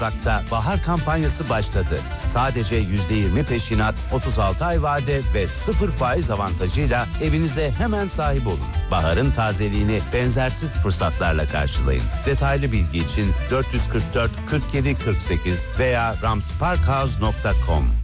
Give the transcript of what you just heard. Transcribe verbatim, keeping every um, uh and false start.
Toprak'ta bahar kampanyası başladı. Sadece yüzde yirmi peşinat, otuz altı ay vade ve sıfır faiz avantajıyla evinize hemen sahip olun. Baharın tazeliğini benzersiz fırsatlarla karşılayın. Detaylı bilgi için dört yüz kırk dört kırk yedi kırk sekiz veya ramsparkhouse nokta com.